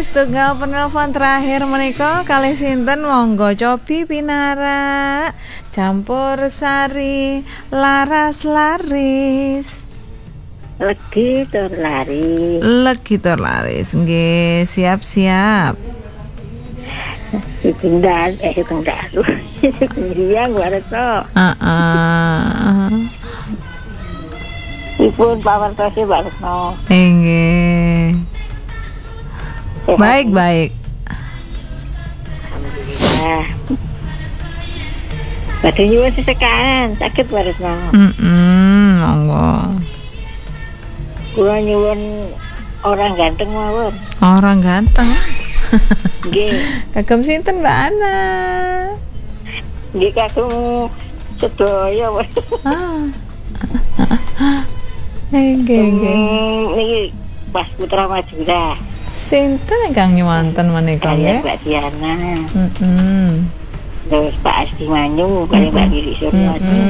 setunggal penelpon terakhir menika kalih sinten monggo Cobi Pinara campur sari laras laris Legi tur laris nggih siap-siap Sugeng dalu Sugeng Wareto Ipun pawartose Mbak Retno nggih baik alhamdulillah badhe nyuwun sesekan sakit Mbak Retno monggo kula nyuwun orang ganteng mawon nggih kagem sinten Mbak Ana nggih kagem sedaya nggih niki Mas Putra Madura sinten ingkang nyuwanten menika nggih Mbak Diana terus Pak Asti Manyu kali Mbak Giri Suryati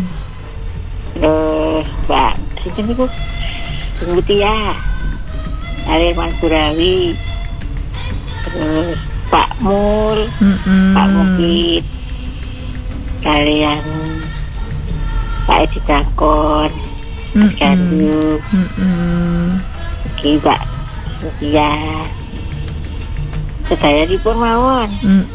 terus Mbak sinten niku Mutia Aleman Burawi terus Pak Mul Pak Mukit kalian Pak Edi Dakon Mas Gandu Mbak Mutia sedaya dipun mawon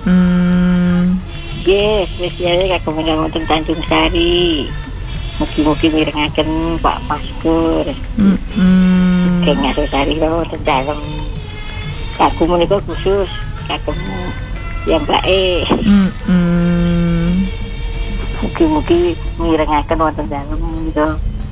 yes spesialnya kagem wonten Tanjung Sari mugi-mugi mirengaken Pak Maskur keng Ngasosari wonten dalem kagem menika khusus kagem yang baik mugi-mugi mirengaken wonten dalem gitu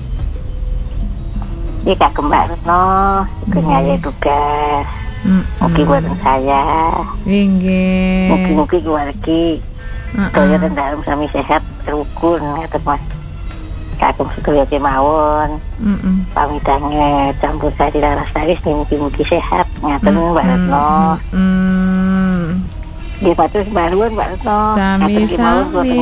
ini kagem Mbak Retno kenyaya tugas mugi wonten saya nggih mugi-mugi keluarga kaya dalem sami sehat rukun ngaten Mas kagem sedaya kemawon pamitange campur sari laras laris mugi-mugi sehat ngaten Mbak Retno nggih matur nuwun Mbak Retno sami-sami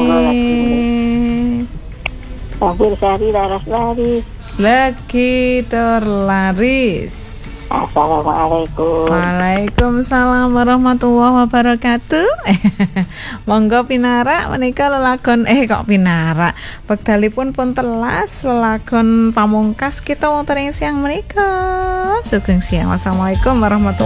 campur sari laras laris legi tur laris. Assalamualaikum. Waalaikumsalam warahmatullahi wabarakatuh. Monggo Pinara menika lelagon kok Pinara. Wekdalipun pun telas lelagon pamungkas kita wonten ing siang menika. Sugeng siang. Wassalamualaikum warahmatullahi